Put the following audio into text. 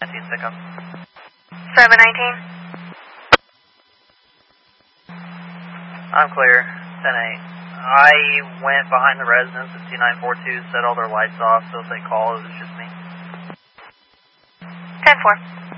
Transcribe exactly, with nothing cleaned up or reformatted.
nineteen pickup. seven nineteen. I'm clear, ten eight. I went behind the residence at two nine four two, set all their lights off, so if they call, it was just me. ten four.